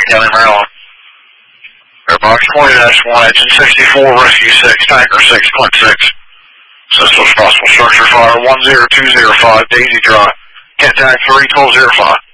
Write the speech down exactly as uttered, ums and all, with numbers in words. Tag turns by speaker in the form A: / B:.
A: County, Maryland. Airbox twenty dash one, engine sixty-four, rescue six, tanker six point six. System responsible structure fire one zero two zero five, Daisy Drive. Contact three twelve zero five.